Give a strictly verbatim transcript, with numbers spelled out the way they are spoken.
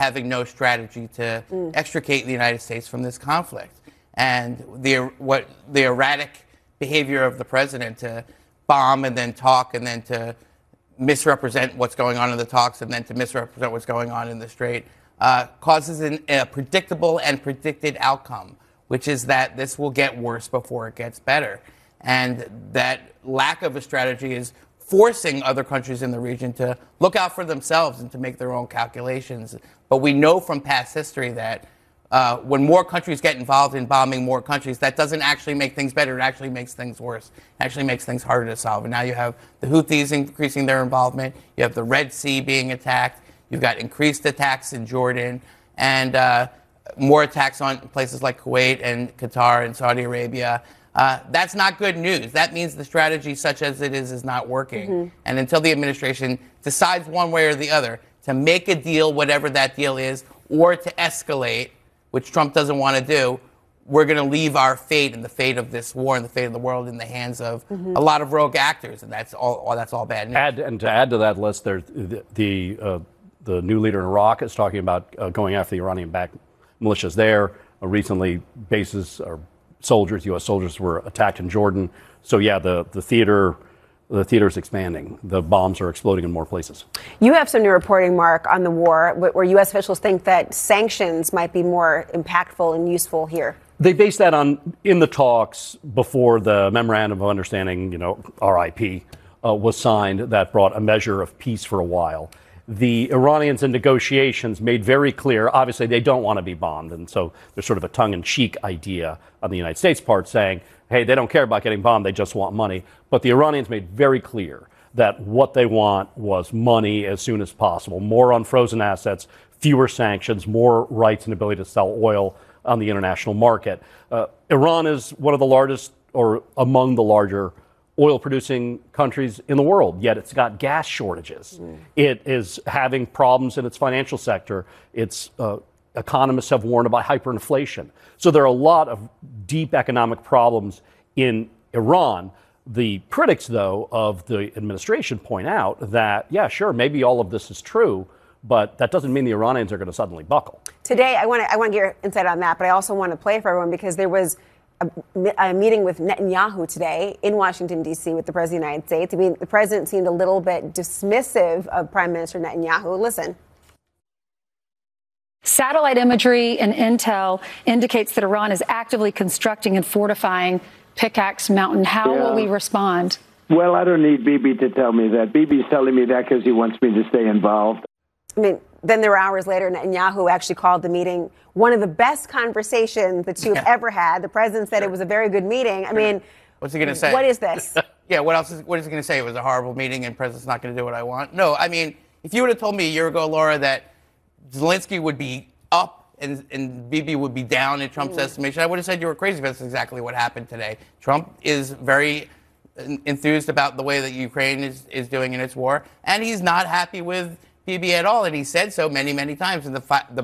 having no strategy to mm. extricate the United States from this conflict. And the what the erratic behavior of the president to bomb and then talk and then to misrepresent what's going on in the talks and then to misrepresent what's going on in the Strait uh, causes an, a predictable and predicted outcome, which is that this will get worse before it gets better. And that lack of a strategy is forcing other countries in the region to look out for themselves and to make their own calculations. But we know from past history that uh, when more countries get involved in bombing more countries, that doesn't actually make things better. It actually makes things worse. It actually makes things harder to solve. And now you have the Houthis increasing their involvement. You have the Red Sea being attacked. You've got increased attacks in Jordan and uh, more attacks on places like Kuwait and Qatar and Saudi Arabia. Uh, that's not good news. That means the strategy, such as it is, is not working. Mm-hmm. And until the administration decides one way or the other to make a deal, whatever that deal is, or to escalate, which Trump doesn't want to do, we're going to leave our fate and the fate of this war and the fate of the world in the hands of mm-hmm. a lot of rogue actors, and that's all. all that's all bad news. Add, and to add to that list, there the the, uh, the new leader in Iraq is talking about uh, going after the Iranian-backed militias there. Uh, recently, bases or soldiers, U S soldiers, were attacked in Jordan. So yeah, the the theater. The theater is expanding. The bombs are exploding in more places. You have some new reporting, Mark, on the war, where U S officials think that sanctions might be more impactful and useful here. They based that on, in the talks before the Memorandum of Understanding, you know, R I P, uh, was signed, that brought a measure of peace for a while. The Iranians in negotiations made very clear, obviously, they don't want to be bombed. And so there's sort of a tongue-in-cheek idea on the United States part saying, hey, they don't care about getting bombed, they just want money. But the Iranians made very clear that what they want was money as soon as possible. More unfrozen assets, fewer sanctions, more rights and ability to sell oil on the international market. Uh, Iran is one of the largest, or among the larger, oil-producing countries in the world, yet it's got gas shortages. Mm. It is having problems in its financial sector. Its uh, economists have warned about hyperinflation. So there are a lot of deep economic problems in Iran. The critics, though, of the administration point out that, yeah, sure, maybe all of this is true, but that doesn't mean the Iranians are going to suddenly buckle. Today, I want to I want to get your insight on that, but I also want to play for everyone because there was a, a meeting with Netanyahu today in Washington, D C with the President of the United States. I mean, the President seemed a little bit dismissive of Prime Minister Netanyahu. Listen. Satellite imagery and intel indicates that Iran is actively constructing and fortifying Pickaxe Mountain. How yeah. will we respond? Well, I don't need Bibi to tell me that. Bibi's telling me that because he wants me to stay involved. I mean, then there were hours later, Netanyahu actually called the meeting one of the best conversations the two have yeah. ever had. The president said sure. it was a very good meeting. I sure. mean, what's he going to say? What is this? yeah, what else is, what is he going to say? It was a horrible meeting and the president's not going to do what I want? No, I mean, if you would have told me a year ago, Laura, that Zelensky would be up and, and Bibi would be down in Trump's mm. estimation, I would have said you were crazy, but that's exactly what happened today. Trump is very enthused about the way that Ukraine is, is doing in its war, and he's not happy with Bibi at all, and he said so many, many times. And the, fi- the